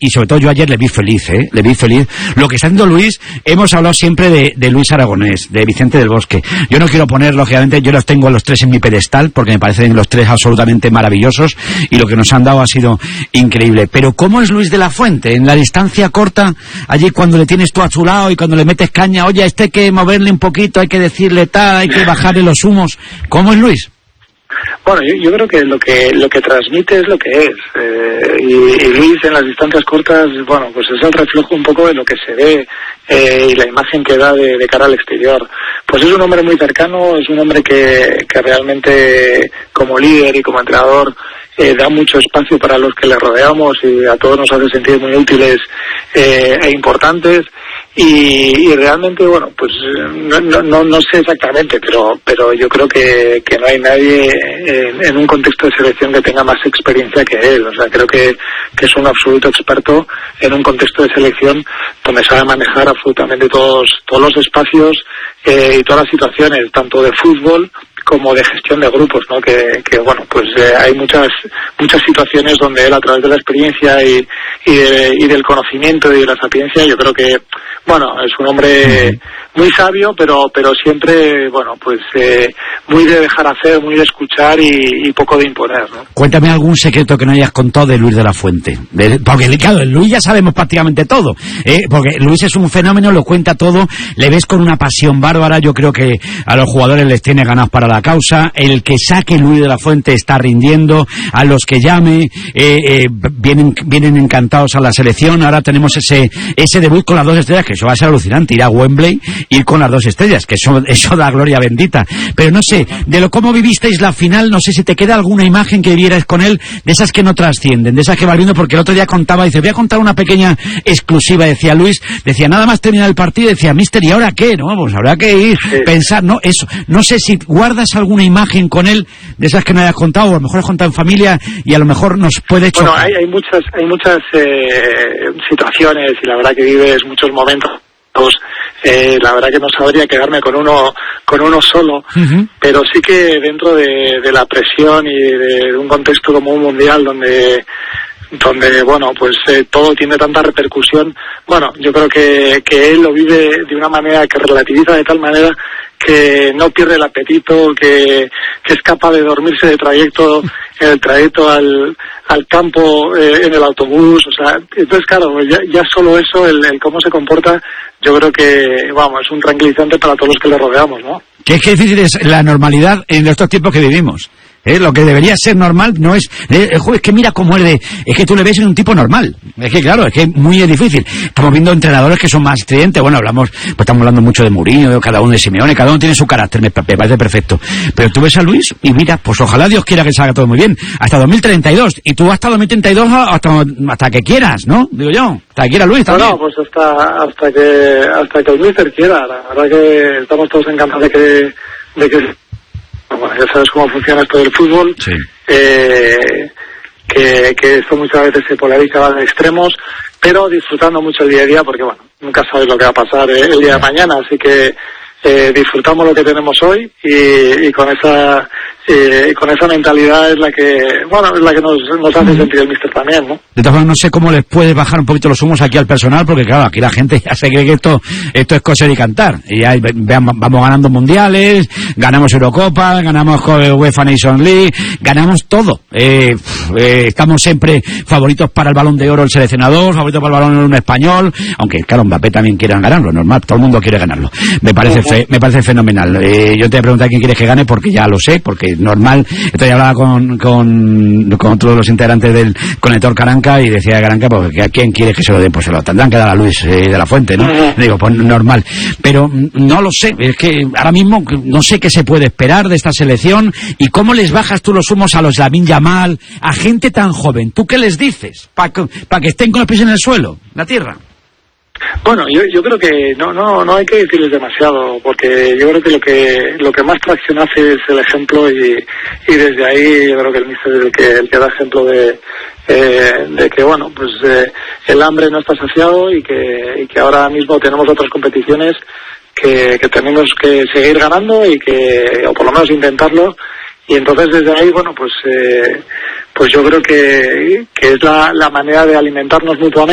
y sobre todo yo ayer le vi feliz, le vi feliz. Lo que está haciendo Luis, hemos hablado siempre de Luis Aragonés, de Vicente del Bosque. Yo no quiero poner, lógicamente, yo los tengo a los tres en mi pedestal, porque me parecen los tres absolutamente maravillosos, y lo que nos han dado ha sido increíble. Pero ¿cómo es Luis de la Fuente? En la distancia corta, allí cuando le tienes tú a su lado y cuando le metes caña, oye, hay que moverle un poquito, hay que decirle tal, hay que bajarle los humos. ¿Cómo es Luis? Bueno, yo creo que lo que transmite es lo que es, y Luis en las distancias cortas, bueno, pues es el reflejo un poco de lo que se ve, y la imagen que da de cara al exterior. Pues es un hombre muy cercano, es un hombre que realmente como líder y como entrenador da mucho espacio para los que le rodeamos, y a todos nos hace sentir muy útiles e importantes. Y realmente, bueno, pues no sé exactamente, pero yo creo que no hay nadie en un contexto de selección que tenga más experiencia que él. O sea, creo que es un absoluto experto en un contexto de selección donde sabe manejar absolutamente todos los espacios y todas las situaciones, tanto de fútbol como de gestión de grupos, ¿no? Que bueno, pues hay muchas situaciones donde él, a través de la experiencia y del conocimiento y de la sapiencia, yo creo que, bueno, es un hombre muy sabio, pero siempre, bueno, pues muy de dejar hacer, muy de escuchar y poco de imponer, ¿no? Cuéntame algún secreto que no hayas contado de Luis de la Fuente. Porque, claro, de Luis ya sabemos prácticamente todo, porque Luis es un fenómeno, lo cuenta todo, le ves con una pasión bárbara. Yo creo que a los jugadores les tiene ganados para la causa. El que saque Luis de la Fuente está rindiendo, a los que llame vienen encantados a la selección. Ahora tenemos ese debut con las 2 estrellas, que eso va a ser alucinante, ir a Wembley, ir con las 2 estrellas, que eso da gloria bendita. Pero no sé, de cómo vivisteis la final, no sé si te queda alguna imagen que vieras con él, de esas que no trascienden, de esas que vas viendo, porque el otro día contaba, dice, voy a contar una pequeña exclusiva, decía Luis, decía, nada más terminar el partido, decía, mister, ¿y ahora qué? No, pues habrá que ir, pensar, no, eso, no sé si guardas alguna imagen con él, de esas que no hayas contado, o a lo mejor has contado en familia, y a lo mejor nos puede chocar. Bueno, hay muchas situaciones, y la verdad que vives muchos momentos. La verdad que no sabría quedarme con uno solo, pero sí que dentro de la presión y de un contexto como un mundial donde bueno, pues todo tiene tanta repercusión, bueno, yo creo que él lo vive de una manera que relativiza de tal manera que no pierde el apetito, que es capaz de dormirse en el trayecto al campo, en el autobús. O sea, entonces claro, pues ya solo eso, el cómo se comporta, yo creo que, vamos, es un tranquilizante para todos los que le rodeamos, ¿no? Que difícil es la normalidad en estos tiempos que vivimos. Lo que debería ser normal no es... es que mira cómo es que tú le ves en un tipo normal. Es que claro, es que es muy difícil. Estamos viendo entrenadores que son más estridentes. Bueno, estamos hablando mucho de Mourinho, cada uno de Simeone, cada uno tiene su carácter, me parece perfecto. Pero tú ves a Luis y mira, pues ojalá Dios quiera que salga todo muy bien. Hasta 2032. Y tú hasta 2032 hasta que quieras, ¿no? Digo yo. Hasta que quiera Luis también. No, pues hasta que el míster quiera. La verdad que estamos todos encantados de que bueno, ya sabes cómo funciona esto del fútbol, sí. Que esto muchas veces se polariza, va de extremos, pero disfrutando mucho el día a día, porque bueno, nunca sabes lo que va a pasar el día de mañana, así que disfrutamos lo que tenemos hoy y con esa mentalidad es la que nos hace sentir el míster también, ¿no? De todas formas, no sé cómo les puedes bajar un poquito los humos aquí al personal, porque claro, aquí la gente ya se cree que esto es coser y cantar. Y ya vamos ganando mundiales, ganamos Eurocopa, ganamos UEFA Nations League, ganamos todo. Estamos siempre favoritos para el Balón de Oro el seleccionador, favoritos para el Balón de Oro un español, aunque claro, Mbappé también quiere ganarlo, normal, todo el mundo quiere ganarlo. Me parece fenomenal. Yo te voy a preguntar quién quieres que gane, porque ya lo sé, porque normal. Estoy hablaba con todos los integrantes con Héctor Caranca, y decía Caranca, pues ¿a quién quiere que se lo den? Pues se lo tendrán que dar a Luis de la Fuente, ¿no? Digo, pues normal. Pero no lo sé, es que ahora mismo no sé qué se puede esperar de esta selección, y cómo les bajas tú los humos a los Lamine Yamal, a gente tan joven. ¿Tú qué les dices? Para que estén con los pies en el suelo, la tierra. Bueno, yo creo que no hay que decirles demasiado, porque yo creo que lo que más tracción hace es el ejemplo, y desde ahí yo creo que el míster es el que da ejemplo de que bueno, pues el hambre no está saciado, y que ahora mismo tenemos otras competiciones que tenemos que seguir ganando, o por lo menos intentarlo. Y entonces desde ahí, bueno, pues yo creo que es la manera de alimentarnos mutuamente.